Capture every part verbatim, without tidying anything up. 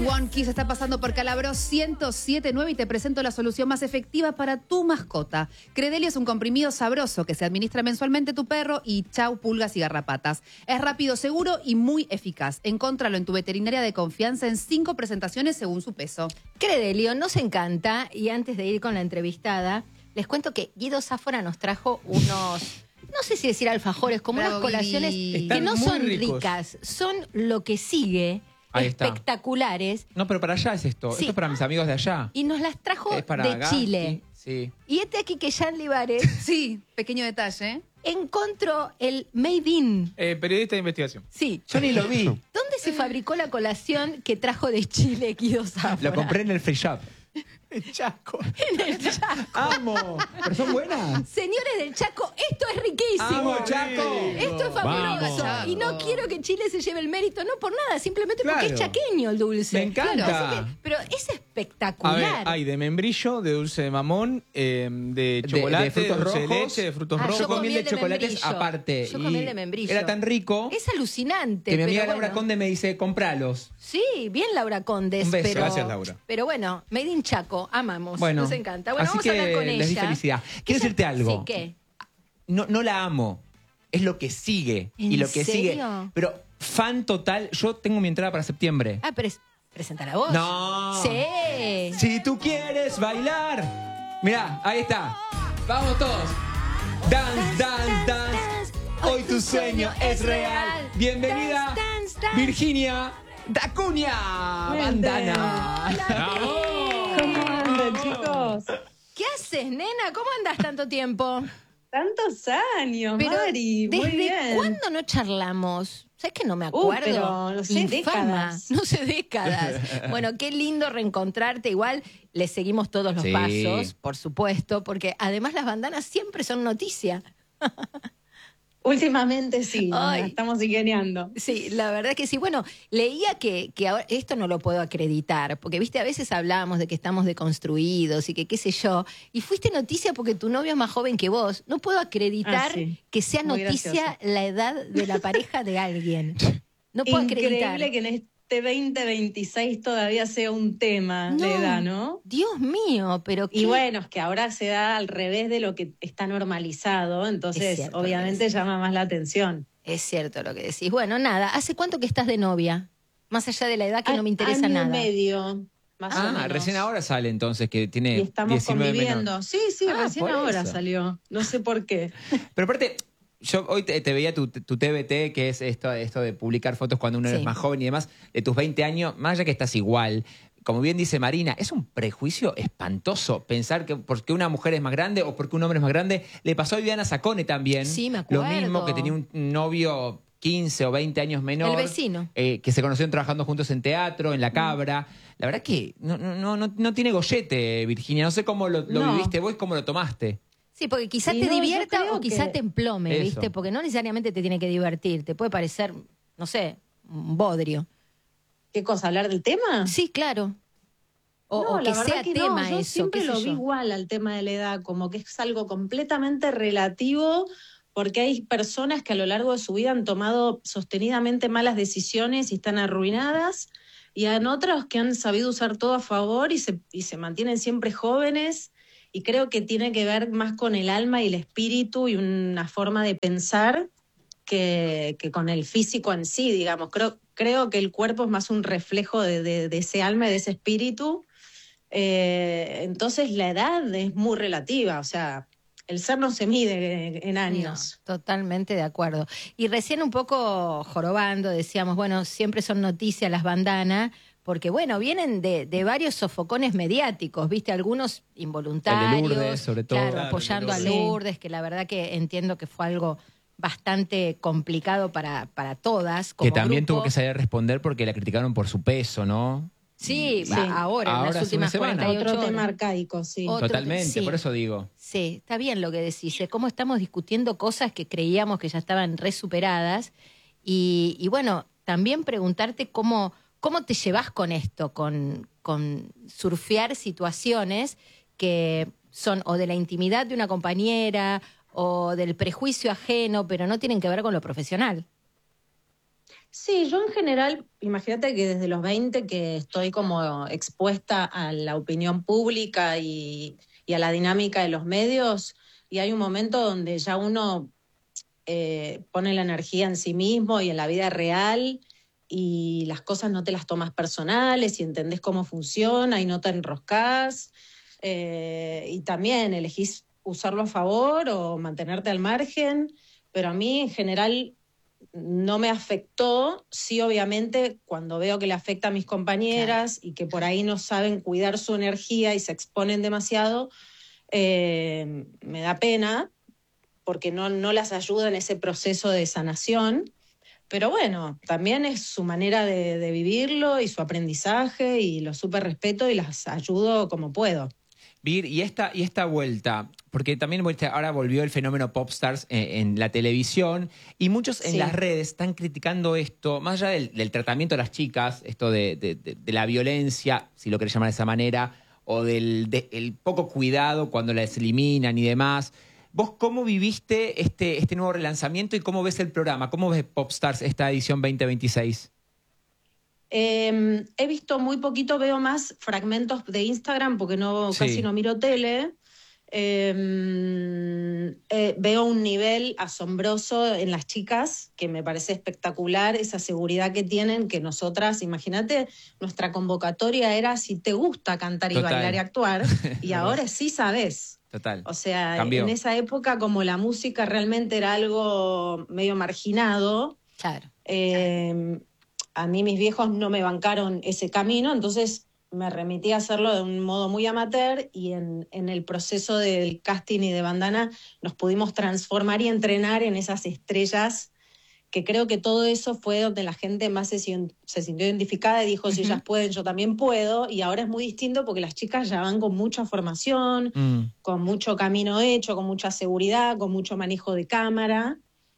One Kiss está pasando por Calabro ciento siete punto nueve y te presento la solución más efectiva para tu mascota. Credelio es un comprimido sabroso que se administra mensualmente a tu perro y chau pulgas y garrapatas. Es rápido, seguro y muy eficaz. Encóntralo en tu veterinaria de confianza en cinco presentaciones según su peso. Credelio nos encanta y antes de ir con la entrevistada, les cuento que Guido Sáfora nos trajo unos... No sé si decir alfajores, como Bravo, unas colaciones Guidi. que no Están muy son ricos. ricas, son lo que sigue, Ahí está. espectaculares. No, pero para allá es esto. Sí. Esto es para mis amigos de allá. Y nos las trajo Es para de Gasti, Chile. Sí. Y este aquí que Jan Libares Sí, pequeño detalle. encontró el Made in. Eh, periodista de investigación. Sí. Yo ni lo vi. ¿Dónde se fabricó la colación que trajo de Chile Guido Sáfora? Lo compré en el free shop. El Chaco. En el Chaco. ¡Amo! ¿Pero son buenas? Señores del Chaco, esto es riquísimo. ¡Amo, Chaco! Esto es fabuloso. Vamos. Y no quiero que Chile se lleve el mérito, no por nada, simplemente porque Claro. es chaqueño el dulce. Me encanta. Claro, así que- pero es A espectacular. ver, hay de membrillo, de dulce de mamón, eh, de De- chocolate, de frutos dulce de rojos. leche, de frutos Ah, rojos. yo Yo comí el de el de chocolates membrillo. aparte. Yo y comí el de membrillo. Era tan rico Es alucinante. que mi amiga pero Laura bueno. Conde me dice, compralos. Sí, bien Laura Condes. Un beso. Pero, Gracias, Laura. Pero bueno, Made in Chaco, amamos. Bueno, nos encanta. Bueno, así vamos a hablar que con les di ella. felicidad. Quiero Ella- decirte algo. Sí, ¿qué? No, no la amo. Es lo que sigue. ¿En y lo que sigue. serio? Pero fan total. Yo tengo mi entrada para septiembre. Ah, pero es, presenta la voz. No. Sí. Si tú quieres bailar. Mirá, ahí está. Vamos todos. Dance, dance, dance. Hoy tu sueño es real. Bienvenida, Dance, dance, dance. Virginia Dacuña. Bandana. ¿Cómo andan, chicos? ¿Qué haces, nena? ¿Cómo andas tanto tiempo? Tantos años, Pero, Mari. Muy ¿desde bien. cuándo no charlamos? ¿Sabes que no me Uh, acuerdo? pero no sé, Infama. décadas. No sé, décadas. Bueno, qué lindo reencontrarte. Igual le seguimos todos los Sí. pasos, por supuesto, porque además las bandanas siempre son noticia. Últimamente sí, nos Ay. la estamos ingeniando. Sí, la verdad que sí. Bueno, leía que, que ahora, esto no lo puedo acreditar, porque viste, a veces hablábamos de que estamos deconstruidos y que qué sé yo, y fuiste noticia porque tu novio es más joven que vos. No puedo acreditar Ah, sí. que sea Muy noticia gracioso. la edad de la pareja de alguien. No puedo acreditar. Increíble que en este veinte veintiséis todavía sea un tema No. de edad, ¿no? Dios mío, pero qué... Y bueno, es que ahora se da al revés de lo que está normalizado, Es entonces cierto, obviamente es. llama más la atención. Es cierto lo que decís. Bueno, nada, ¿hace cuánto que estás de novia? Más allá de la edad que no me interesa Año nada. y medio, más o Ah, menos. recién ahora sale entonces que tiene Y estamos diecinueve conviviendo. menos. Sí, sí, Ah, recién por ahora eso. salió. No sé por qué. Pero aparte, yo hoy te, te veía tu, tu T B T, que es esto, esto de publicar fotos cuando uno Sí. es más joven y demás, de tus veinte años, más allá que estás igual. Como bien dice Marina, es un prejuicio espantoso pensar que porque una mujer es más grande o porque un hombre es más grande. Le pasó a Viviana Sacone también. Sí, me Lo acuerdo. mismo, que tenía un El novio quince o veinte años menor. El vecino. eh, que se conocieron trabajando juntos en teatro, en La Cabra. La verdad que no, no, no, no, no tiene gollete, Virginia. No sé cómo lo, lo No. viviste vos y cómo lo tomaste. Sí, porque quizás Y te no, yo divierta creo o quizás que- te emplome, Eso. ¿viste? Porque no necesariamente te tiene que divertir. Te puede parecer, no sé, un bodrio. ¿Qué cosa? ¿Hablar del tema? Sí, claro. O, No, o la que verdad sea que tema no, yo eso. siempre qué sé lo vi yo. igual al tema de la edad, como que es algo completamente relativo, porque hay personas que a lo largo de su vida han tomado sostenidamente malas decisiones y están arruinadas, y hay otros que han sabido usar todo a favor y se, y se mantienen siempre jóvenes, y creo que tiene que ver más con el alma y el espíritu y una forma de pensar que, que con el físico en sí, digamos. Creo, creo que el cuerpo es más un reflejo de, de, de ese alma y de ese espíritu. Eh, entonces la edad es muy relativa, o sea, el ser no se mide en años. No, totalmente de acuerdo. Y recién un poco jorobando, decíamos, bueno, siempre son noticias las bandanas, porque bueno, vienen de, de varios sofocones mediáticos, viste, algunos involuntarios. El de Lourdes, sobre todo. Claro, Claro, apoyando el de a Lourdes. Lourdes, que la verdad que entiendo que fue algo bastante complicado para, para todas. Como que también grupo. tuvo que salir a responder porque la criticaron por su peso, ¿no? Sí, Sí. a- ahora, en Ahora las hace una últimas semana. cuarenta y ocho Otro tema horas. arcaico, sí. Otro- Totalmente, sí. por eso digo. Sí, está bien lo que decís. ¿eh? Cómo estamos discutiendo cosas que creíamos que ya estaban resuperadas. Y, y bueno, también preguntarte cómo, cómo te llevas con esto, con, con surfear situaciones que son o de la intimidad de una compañera o del prejuicio ajeno, pero no tienen que ver con lo profesional. Sí, yo en general, imagínate que desde los veinte que estoy como expuesta a la opinión pública y, y a la dinámica de los medios, y hay un momento donde ya uno eh, pone la energía en sí mismo y en la vida real, y las cosas no te las tomas personales y entendés cómo funciona y no te enroscás, eh, y también elegís usarlo a favor o mantenerte al margen, pero a mí en general no me afectó. Sí, obviamente, cuando veo que le afecta a mis compañeras, claro, y que por ahí no saben cuidar su energía y se exponen demasiado, eh, me da pena, porque no, no las ayuda en ese proceso de sanación. Pero bueno, también es su manera de, de vivirlo y su aprendizaje, y lo súper respeto y las ayudo como puedo. Vir, y esta, y esta vuelta, porque también ahora volvió el fenómeno Popstars en, en la televisión, y muchos en sí. las redes están criticando esto, más allá del, del tratamiento de las chicas, esto de, de, de, de la violencia, si lo querés llamar de esa manera, o del de, el poco cuidado cuando las eliminan y demás. ¿Vos cómo viviste este, este nuevo relanzamiento y cómo ves el programa? ¿Cómo ves Popstars esta edición veinte veintiséis? Eh, he visto muy poquito, veo más fragmentos de Instagram porque no, sí. casi no miro tele. Eh, eh, veo un nivel asombroso en las chicas que me parece espectacular, esa seguridad que tienen, que nosotras, imagínate, nuestra convocatoria era si te gusta cantar y Total. bailar y actuar, y ahora sí sabes. Total. O sea, Cambió. En esa época, como la música realmente era algo medio marginado, claro. Eh, a mí mis viejos no me bancaron ese camino, entonces me remití a hacerlo de un modo muy amateur, y en, en el proceso del casting y de Bandana nos pudimos transformar y entrenar en esas estrellas, que creo que todo eso fue donde la gente más se, se sintió identificada y dijo, uh-huh. si ellas pueden, yo también puedo. Y ahora es muy distinto porque las chicas ya van con mucha formación, mm. con mucho camino hecho, con mucha seguridad, con mucho manejo de cámara.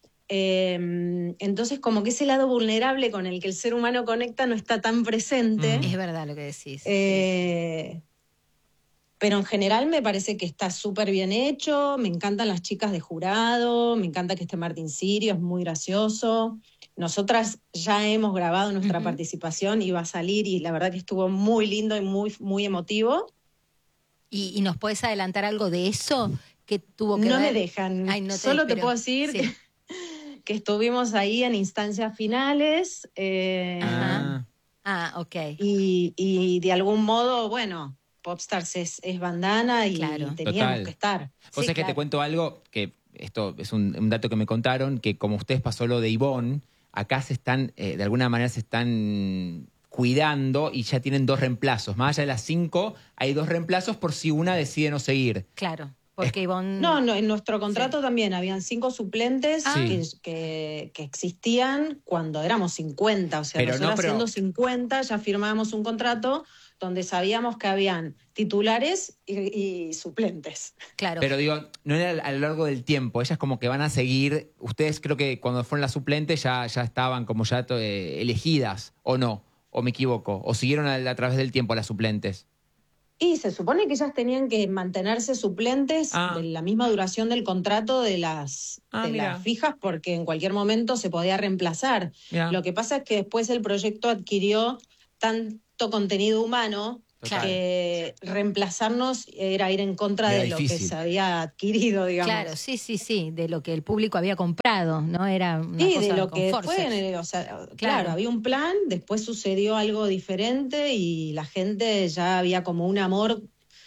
Eh, entonces como que ese lado vulnerable con el que el ser humano conecta no está tan presente. Mm. Es verdad lo que decís. Eh, sí. Pero en general me parece que está súper bien hecho, me encantan las chicas de jurado, me encanta que esté Martín Sirio, es muy gracioso. Nosotras ya hemos grabado nuestra uh-huh. participación y va a salir, y la verdad que estuvo muy lindo y muy, muy emotivo. ¿Y, y nos puedes adelantar algo de eso que tuvo que no ver? Me dejan, Ay, no te solo espero. Te puedo decir sí. que, que estuvimos ahí en instancias finales. Eh, Ajá. Ah, ok. Y, y de algún modo, bueno, Popstars es, es Bandana y claro. teníamos Total. que estar. O Sí, sea, que claro. te cuento algo, que esto es un, un dato que me contaron, que como ustedes pasó lo de Ivonne, acá se están, eh, de alguna manera se están cuidando y ya tienen dos reemplazos. Más allá de las cinco, hay dos reemplazos por si una decide no seguir. Claro. Porque Ivonne... No, no, en nuestro contrato sí. también habían cinco suplentes ah. que, que, que existían cuando éramos cincuenta. O sea, pero nosotros no, pero... siendo cincuenta ya firmábamos un contrato donde sabíamos que habían titulares y, y suplentes. Claro. Pero digo, no era a lo largo del tiempo. Ellas como que van a seguir... Ustedes creo que cuando fueron las suplentes ya, ya estaban como ya eh, elegidas, ¿o no? ¿O me equivoco? ¿O siguieron a, a través del tiempo las suplentes? Y se supone que ellas tenían que mantenerse suplentes ah. de la misma duración del contrato de las, ah, de las fijas, porque en cualquier momento se podía reemplazar. Mirá. Lo que pasa es que después el proyecto adquirió tanto contenido humano Total. que reemplazarnos era ir en contra era de lo difícil. que se había adquirido, digamos. Claro, sí, sí, sí, de lo que el público había comprado, ¿no? Era una sí, cosa de lo con que force. fue, o sea, claro. Claro. había un plan, después sucedió algo diferente y la gente ya había como un amor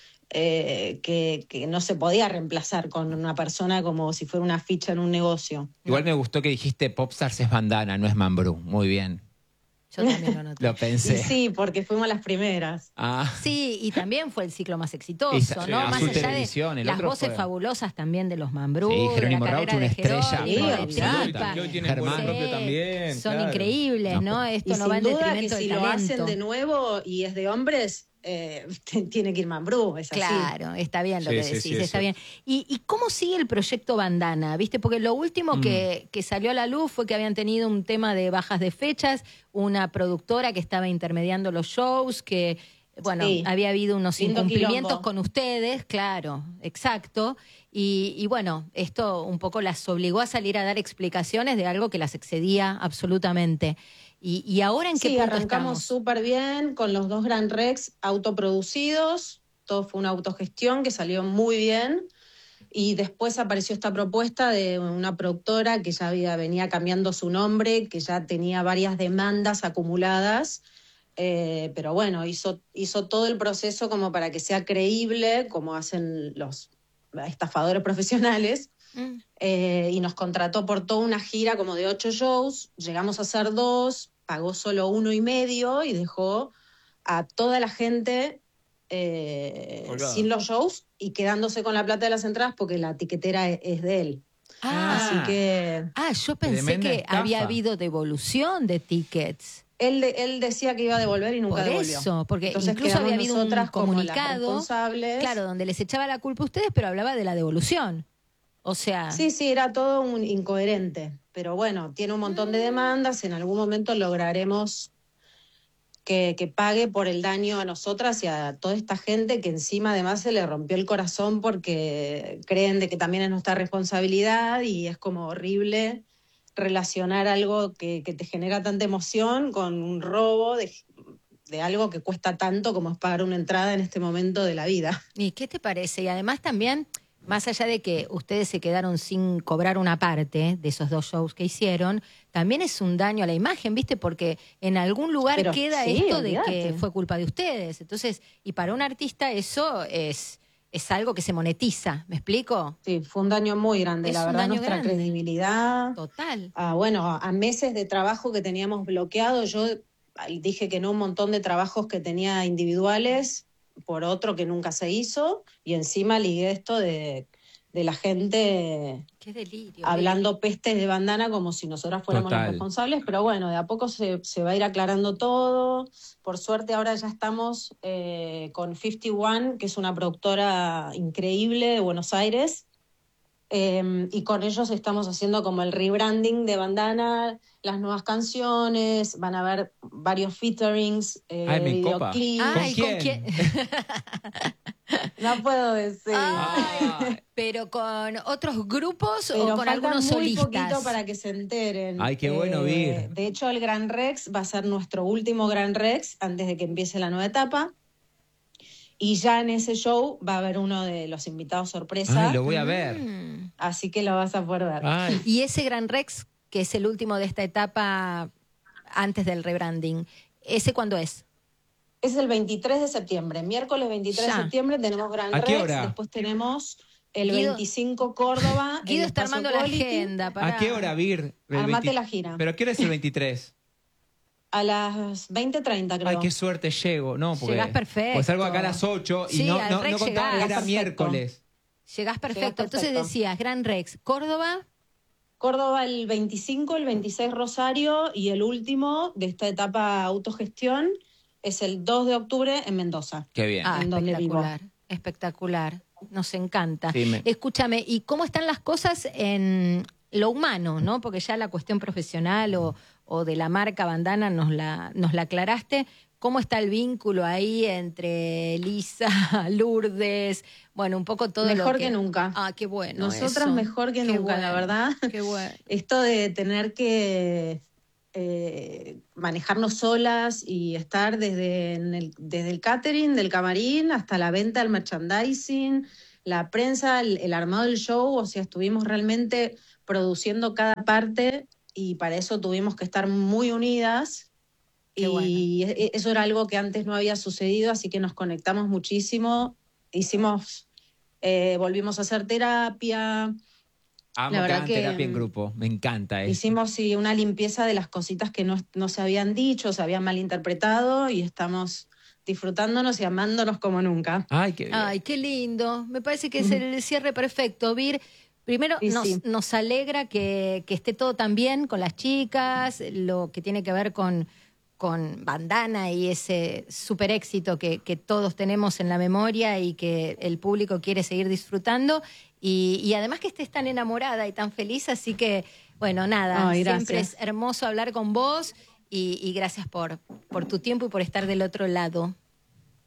eh, que, que no se podía reemplazar con una persona como si fuera una ficha en un negocio. Igual me gustó que dijiste Popstars es Bandana, no es Mambrú. Muy bien. Yo también lo noté. Lo pensé. Y sí, porque fuimos las primeras. Ah. Sí, y también fue el ciclo más exitoso, Esa, ¿no? sí, Más Azul allá Televisión, de el las otro voces fue... fabulosas también de los Mambrú, Sí, de la Jerónimo carrera Rauch, una de estrella. Jerónimo, Sí, de claro. Tripa. Y hoy tiene Germán. vuelo propio también. Son claro. increíbles, ¿no? No. Esto Y no sin va en duda que detrimento si del lo talento. hacen de nuevo y es de hombres, eh, tiene que ir Mambrú, es así. Claro, está bien lo Sí, que sí, decís, sí, está eso. bien. ¿Y, ¿Y cómo sigue el proyecto Bandana? ¿Viste? Porque lo último Mm. que, que salió a la luz fue que habían tenido un tema de bajas de fechas, una productora que estaba intermediando los shows, que bueno, Sí. había habido unos Lindo incumplimientos quilombo. con ustedes, claro, exacto. Y, y bueno, esto un poco las obligó a salir a dar explicaciones de algo que las excedía absolutamente. Y, y ahora, ¿en qué Sí, punto arrancamos estamos? súper bien con los dos Gran Rex autoproducidos. Todo fue una autogestión que salió muy bien. Y después apareció esta propuesta de una productora que ya había, venía cambiando su nombre, que ya tenía varias demandas acumuladas. Eh, pero bueno, hizo, hizo todo el proceso como para que sea creíble, como hacen los estafadores profesionales. Mm. Eh, y nos contrató por toda una gira como de ocho shows. Llegamos a hacer dos, pagó solo uno y medio y dejó a toda la gente eh, Colgada. sin los shows y quedándose con la plata de las entradas porque la tiquetera es, es de él. Ah, Así que ah, yo pensé Tremenda que estafa. había habido devolución de tickets. él, de- él decía que iba a devolver y nunca Por devolvió. eso, porque Entonces incluso quedamos había habido un nosotras como las comunicado, responsables. claro, donde les echaba la culpa a ustedes, pero hablaba de la devolución. O sea, Sí, sí, era todo un incoherente. Pero bueno, tiene un montón de demandas. En algún momento lograremos que, que pague por el daño a nosotras y a toda esta gente que encima además se le rompió el corazón porque creen de que también es nuestra responsabilidad y es como horrible relacionar algo que, que te genera tanta emoción con un robo de, de algo que cuesta tanto como es pagar una entrada en este momento de la vida. ¿y qué te parece? Y además también, más allá de que ustedes se quedaron sin cobrar una parte de esos dos shows que hicieron, también es un daño a la imagen, ¿viste? Porque en algún lugar Pero queda sí, esto de olvídate. que fue culpa de ustedes. Entonces, y para un artista eso es, es algo que se monetiza, ¿me explico? Sí, fue un daño muy grande, Es la un verdad, daño nuestra grande. credibilidad. Total. A, bueno, a meses de trabajo que teníamos bloqueado, yo dije que no a un montón de trabajos que tenía individuales por otro que nunca se hizo y encima ligué esto de, de la gente Qué delirio. hablando pestes de Bandana como si nosotras fuéramos Total. las responsables, pero bueno, de a poco se, se va a ir aclarando todo. Por suerte ahora ya estamos eh, con cincuenta y uno, que es una productora increíble de Buenos Aires, eh, y con ellos estamos haciendo como el rebranding de Bandana, las nuevas canciones, van a haber varios featurings, eh, Ay, me copa. videoclips. Ay, ¿Con ¿con quién? quién? No puedo decir. Ay, pero con otros grupos Pero o con falta algunos muy solistas. poquito para que se enteren. Ay, qué bueno, Vir. De hecho, el Gran Rex va a ser nuestro último Gran Rex antes de que empiece la nueva etapa. Y ya en ese show va a haber uno de los invitados sorpresa. Ay, lo voy a ver. Mm. Así que lo vas a poder ver. Ay. Y ese Gran Rex, que es el último de esta etapa antes del rebranding, ¿ese cuándo es? Es el veintitrés de septiembre. Miércoles veintitrés Ya. de septiembre tenemos Gran ¿A qué Rex. hora? Después tenemos el Guido- veinticinco Córdoba. Guido el está Espacio armando la Quality. agenda. Para... ¿A qué hora, Vir? El Armate veinti- la gira. ¿Pero a qué hora es el veintitrés? A las veinte treinta, creo. Ay, qué suerte llego. No, porque, Llegás perfecto. Pues salgo acá a las ocho y Sí, no, al no, Rex no contaba que llegás. era Perfecto. miércoles. Llegás perfecto. Llegás perfecto. Entonces decías, Gran Rex, Córdoba. Córdoba el veinticinco, el veintiséis Rosario y el último de esta etapa autogestión es el dos de octubre en Mendoza. Qué bien. Ah, en donde vivo. espectacular, espectacular. Nos encanta. Sí, me- Escúchame, ¿y cómo están las cosas en lo humano, no? Porque ya la cuestión profesional o, o de la marca Bandana nos la, nos la aclaraste. ¿Cómo está el vínculo ahí entre Lisa, Lourdes? Bueno, un poco todo Mejor lo que... que... nunca. Ah, qué bueno. Nosotras eso. mejor que Qué nunca, la bueno, verdad. Qué bueno. Esto de tener que eh, manejarnos solas y estar desde, en el, desde el catering, del camarín, hasta la venta del merchandising, la prensa, el, el armado del show, o sea, estuvimos realmente produciendo cada parte y para eso tuvimos que estar muy unidas. Qué Y e- eso era algo que antes no había sucedido, así que nos conectamos muchísimo, hicimos, eh, volvimos a hacer terapia, Amo la que verdad hagan que, terapia en mm, grupo. Me encanta eso. hicimos sí, una limpieza de las cositas que no, no se habían dicho, se habían malinterpretado y estamos disfrutándonos y amándonos como nunca. Ay, qué bien. Ay, qué lindo. Me parece que es el cierre perfecto. Vir, primero Y nos, sí. nos alegra que, que esté todo tan bien con las chicas, lo que tiene que ver con, con Bandana y ese super éxito que, que todos tenemos en la memoria y que el público quiere seguir disfrutando. Y, y además que estés tan enamorada y tan feliz, así que, bueno, nada, Ay, siempre gracias. es hermoso hablar con vos y, y gracias por, por tu tiempo y por estar del otro lado.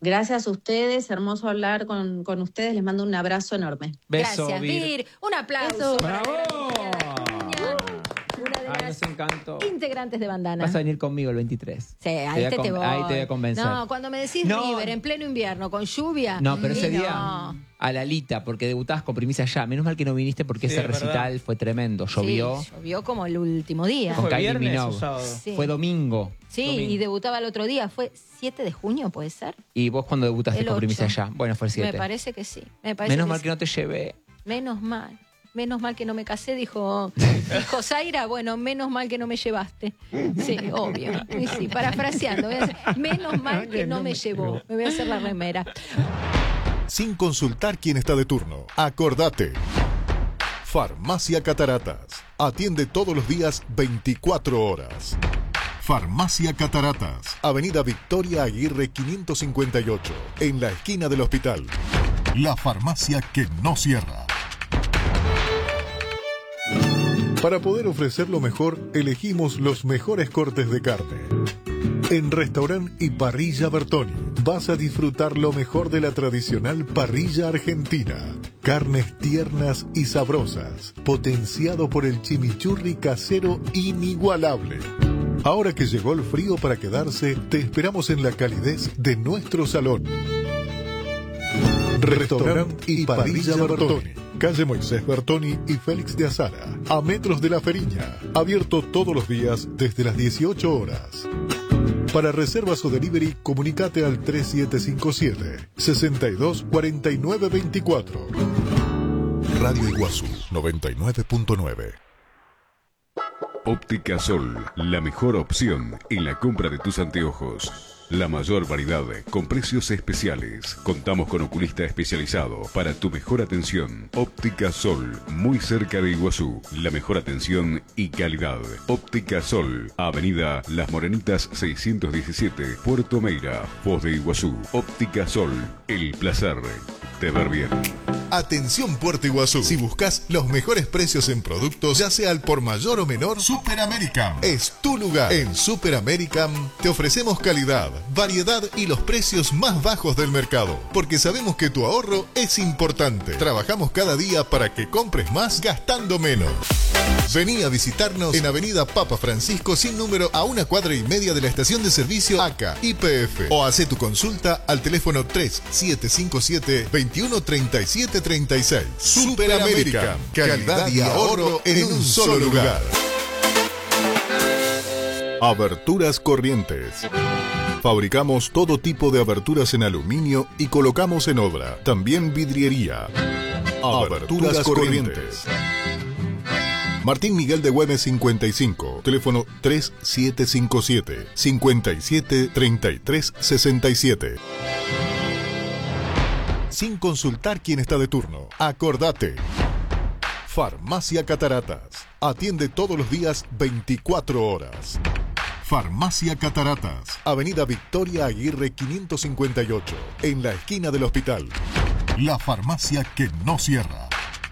Gracias a ustedes, hermoso hablar con, con ustedes, les mando un abrazo enorme. Beso, Gracias, Vir. Vir. Un aplauso. Beso. para ¡Bravo! Una de Ay, las nos encantó. integrantes de Bandana. Vas a venir conmigo el veintitrés. Sí, ahí te, voy a te con- voy. Ahí te voy a convencer. No, cuando me decís No. River en pleno invierno con lluvia. No, pero ese y día no. a la Lita, porque debutabas con Primicia allá. Menos mal que no viniste porque Sí, ese es verdad. recital fue tremendo. Llovió. Sí, llovió como el último día. Con ¿Fue Kylie viernes o Minogue. sábado? Sí. Fue domingo. Sí, Domingo. y debutaba el otro día. Fue siete de junio, ¿puede ser? Y vos cuando debutaste El con Primicia ocho. allá. Bueno, fue el Me siete. parece que sí. Me parece Menos que mal sí. que no te llevé. Menos mal. Menos mal que no me casé, dijo, dijo Zaira. Bueno, menos mal que no me llevaste. Sí, obvio. Y sí, parafraseando. Voy a hacer, menos mal que no me llevó. Me voy a hacer la remera. Sin consultar quién está de turno. Acordate. Farmacia Cataratas. Atiende todos los días veinticuatro horas. Farmacia Cataratas. Avenida Victoria Aguirre quinientos cincuenta y ocho. En la esquina del hospital. La farmacia que no cierra. Para poder ofrecer lo mejor, elegimos los mejores cortes de carne. En Restaurant y Parrilla Bertoni vas a disfrutar lo mejor de la tradicional parrilla argentina. Carnes tiernas y sabrosas, potenciado por el chimichurri casero inigualable. Ahora que llegó el frío para quedarse, te esperamos en la calidez de nuestro salón. Restaurant y Parrilla Bertoni. Calle Moisés Bertoni y Félix de Azara, a metros de la Feriña. Abierto todos los días desde las dieciocho horas. Para reservas o delivery, comunicate al tres siete cinco siete, seis dos cuatro nueve dos cuatro. Radio Iguazú noventa y nueve punto nueve. Óptica Sol, la mejor opción en la compra de tus anteojos. La mayor variedad con precios especiales. Contamos con oculista especializado para tu mejor atención. Óptica Sol, muy cerca de Iguazú. La mejor atención y calidad. Óptica Sol, Avenida Las Morenitas seiscientos diecisiete, Puerto Meira, Foz de Iguazú. Óptica Sol, el placer de ver bien. Atención Puerto Iguazú. Si buscas los mejores precios en productos, ya sea al por mayor o menor, Super American es tu lugar. En Super American te ofrecemos calidad, variedad y los precios más bajos del mercado, porque sabemos que tu ahorro es importante. Trabajamos cada día para que compres más gastando menos. Vení a visitarnos en Avenida Papa Francisco sin número, a una cuadra y media de la estación de servicio A C A Y P F, o hace tu consulta al teléfono tres siete cinco siete, veintiuno treinta y siete treinta y seis. Super American, calidad y ahorro en un solo lugar. Aberturas Corrientes. Fabricamos todo tipo de aberturas en aluminio y colocamos en obra. También vidriería. Aberturas Corrientes. Martín Miguel de Güemes cincuenta y cinco, teléfono tres siete cinco siete, cincuenta y siete treinta y tres sesenta y siete. Sin consultar quién está de turno. Acordate. Farmacia Cataratas. Atiende todos los días veinticuatro horas. Farmacia Cataratas. Avenida Victoria Aguirre quinientos cincuenta y ocho. En la esquina del hospital. La farmacia que no cierra.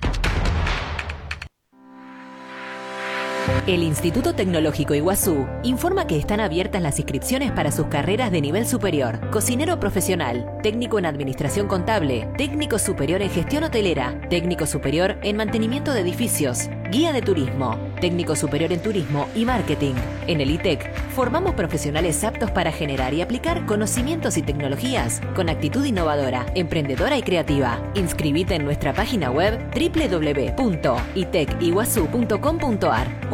El Instituto Tecnológico Iguazú informa que están abiertas las inscripciones para sus carreras de nivel superior: cocinero profesional, técnico en administración contable, técnico superior en gestión hotelera, técnico superior en mantenimiento de edificios, guía de turismo, técnico superior en turismo y marketing. En el I T E C formamos profesionales aptos para generar y aplicar conocimientos y tecnologías con actitud innovadora, emprendedora y creativa. Inscribite en nuestra página web doble u doble u doble u punto itec iguazú punto com punto ar